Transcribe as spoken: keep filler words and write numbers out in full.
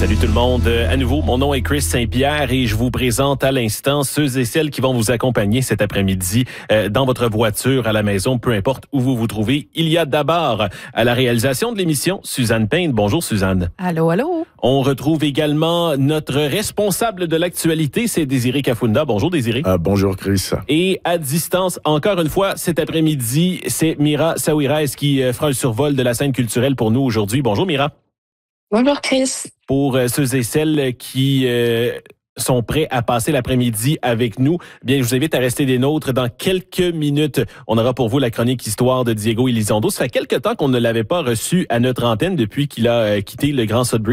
Salut tout le monde. À nouveau, mon nom est Chris Saint-Pierre et je vous présente à l'instant ceux et celles qui vont vous accompagner cet après-midi euh, dans votre voiture, à la maison, peu importe où vous vous trouvez. Il y a d'abord à la réalisation de l'émission, Suzanne Payne. Bonjour Suzanne. Allô, allô. On retrouve également notre responsable de l'actualité, c'est Désiré Kafunda. Bonjour Désiré. Ah, bonjour Chris. Et à distance, encore une fois, cet après-midi, c'est Mira Saouirez qui euh, fera le survol de la scène culturelle pour nous aujourd'hui. Bonjour Mira. Bonjour Chris. Pour euh, ceux et celles qui euh, sont prêts à passer l'après-midi avec nous, bien, je vous invite à rester des nôtres. Dans quelques minutes, on aura pour vous la chronique Histoire de Diego Elizondo. Ça fait quelque temps qu'on ne l'avait pas reçu à notre antenne depuis qu'il a euh, quitté le Grand Sudbury